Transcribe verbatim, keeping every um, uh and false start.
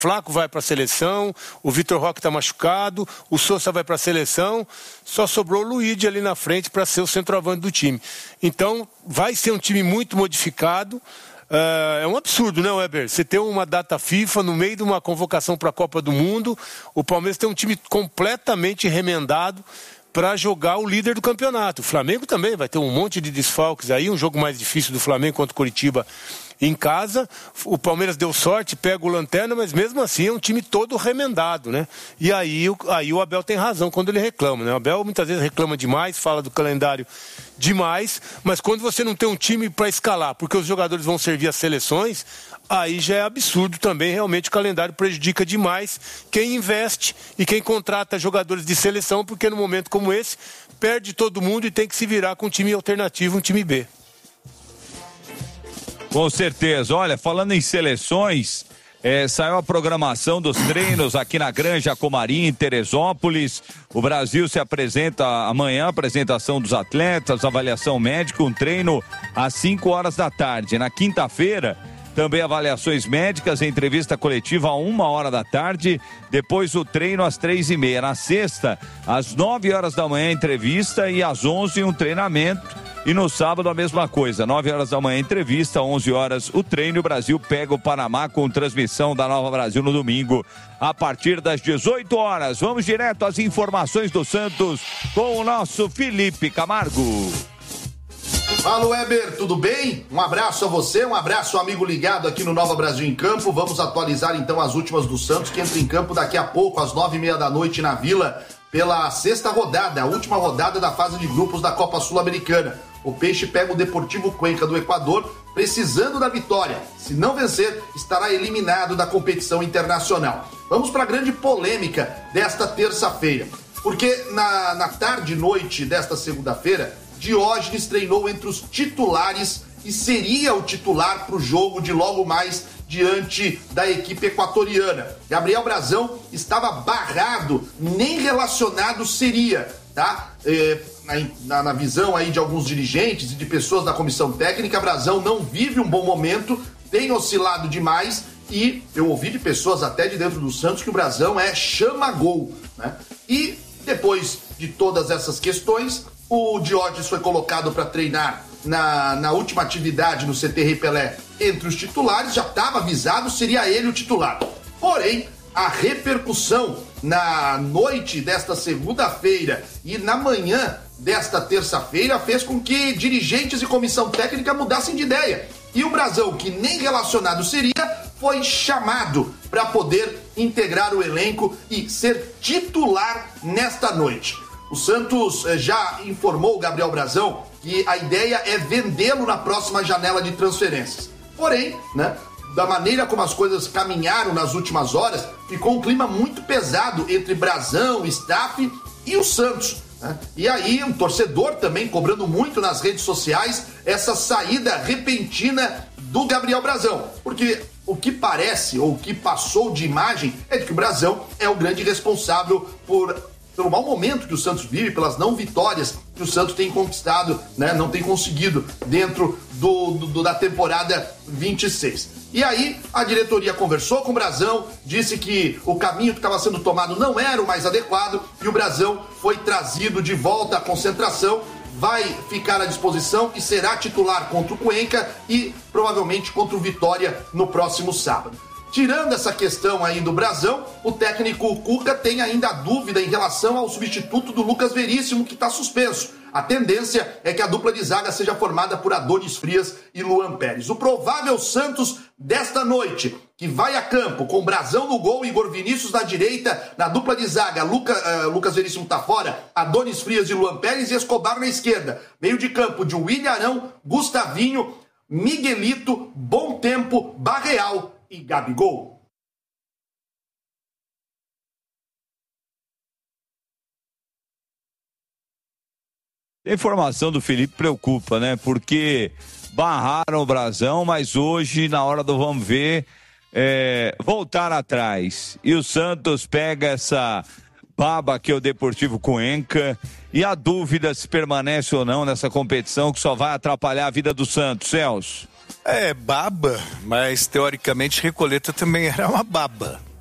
Flaco vai para a seleção, o Vitor Roque está machucado, o Sousa vai para a seleção, só sobrou o Luigi ali na frente para ser o centroavante do time. Então, vai ser um time muito modificado. Uh, é um absurdo, né, Weber? Você ter uma data FIFA no meio de uma convocação para a Copa do Mundo, o Palmeiras tem um time completamente remendado para jogar o líder do campeonato. O Flamengo também vai ter um monte de desfalques aí, um jogo mais difícil do Flamengo contra o Coritiba em casa. O Palmeiras deu sorte, pega o Lanterna, mas mesmo assim é um time todo remendado, né? E aí, aí o Abel tem razão quando ele reclama, né? O Abel muitas vezes reclama demais, fala do calendário demais, mas quando você não tem um time para escalar, porque os jogadores vão servir as seleções, aí já é absurdo também, realmente o calendário prejudica demais quem investe e quem contrata jogadores de seleção, porque no momento como esse, perde todo mundo e tem que se virar com um time alternativo, um time B. Com certeza. Olha, falando em seleções, é, saiu a programação dos treinos aqui na Granja Comarim, em Teresópolis. O Brasil se apresenta amanhã, apresentação dos atletas, avaliação médica, um treino às cinco horas da tarde. Na quinta-feira, também avaliações médicas, entrevista coletiva a uma hora da tarde, depois o treino às três e meia. Na sexta, às nove horas da manhã, entrevista e às onze, um treinamento. E no sábado a mesma coisa, nove horas da manhã entrevista, onze horas o treino. O Brasil pega o Panamá com transmissão da Nova Brasil no domingo, a partir das dezoito horas. Vamos direto às informações do Santos com o nosso Felipe Camargo. Fala, Weber, tudo bem? Um abraço a você, um abraço ao amigo ligado aqui no Nova Brasil em Campo. Vamos atualizar então as últimas do Santos, que entra em campo daqui a pouco, às nove e meia da noite na Vila, pela sexta rodada, a última rodada da fase de grupos da Copa Sul-Americana. O Peixe pega o Deportivo Cuenca do Equador, precisando da vitória. Se não vencer, estará eliminado da competição internacional. Vamos para a grande polêmica desta terça-feira. Porque na, na tarde e noite desta segunda-feira, Diógenes treinou entre os titulares e seria o titular para o jogo de logo mais diante da equipe equatoriana. Gabriel Brazão estava barrado, nem relacionado seria, tá? É, na, na visão aí de alguns dirigentes e de pessoas da comissão técnica, Brazão não vive um bom momento, tem oscilado demais e eu ouvi de pessoas até de dentro do Santos que o Brazão é chama-gol, né? E depois de todas essas questões, o Diógenes foi colocado para treinar na, na última atividade no C T Rei Pelé entre os titulares, já estava avisado, seria ele o titular. Porém, a repercussão na noite desta segunda-feira e na manhã desta terça-feira fez com que dirigentes e comissão técnica mudassem de ideia. E o Brazão, que nem relacionado seria, foi chamado para poder integrar o elenco e ser titular nesta noite. O Santos já informou o Gabriel Brazão que a ideia é vendê-lo na próxima janela de transferências. Porém, né, da maneira como as coisas caminharam nas últimas horas, ficou um clima muito pesado entre Brazão, staff e o Santos, né? E aí um torcedor também cobrando muito nas redes sociais essa saída repentina do Gabriel Brazão, porque o que parece, ou o que passou de imagem, é de que o Brazão é o grande responsável por... pelo mau momento que o Santos vive, pelas não vitórias que o Santos tem conquistado, né, não tem conseguido dentro do, do, da temporada vinte e seis. E aí a diretoria conversou com o Brazão, disse que o caminho que estava sendo tomado não era o mais adequado e o Brazão foi trazido de volta à concentração, vai ficar à disposição e será titular contra o Cuenca e provavelmente contra o Vitória no próximo sábado. Tirando essa questão aí do Brazão, o técnico Cuca tem ainda dúvida em relação ao substituto do Lucas Veríssimo, que está suspenso. A tendência é que a dupla de zaga seja formada por Adonis Frias e Luan Pérez. O provável Santos desta noite, que vai a campo com Brazão no gol, Igor Vinícius na direita, na dupla de zaga, Luca, uh, Lucas Veríssimo tá fora, Adonis Frias e Luan Pérez e Escobar na esquerda. Meio de campo de William Arão, Gustavinho, Miguelito, Bom Tempo, Barreal e Gabigol. A informação do Felipe preocupa, né? Porque barraram o Brazão, mas hoje, na hora do vamos ver, é, voltar atrás. E o Santos pega essa baba que é o Deportivo Cuenca e a dúvida se permanece ou não nessa competição que só vai atrapalhar a vida do Santos, Celso. É, baba, mas teoricamente Recoleta também era uma baba.